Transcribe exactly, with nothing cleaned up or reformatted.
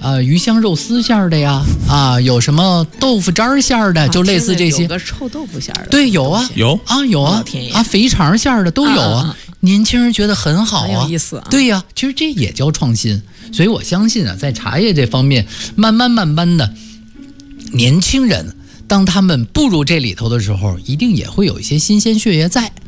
呃鱼香肉丝馅的呀，啊有什么豆腐渣馅的，就类似这些。 有个臭豆腐馅的。 对，有啊， 有啊有啊啊肥肠馅的都有啊。啊啊年轻人觉得很好啊， 很有意思啊。 对呀、啊，其实这也叫创新。所以我相信啊，在茶叶这方面，慢慢慢慢的，年轻人当他们步入这里头的时候，一定也会有一些新鲜血液在。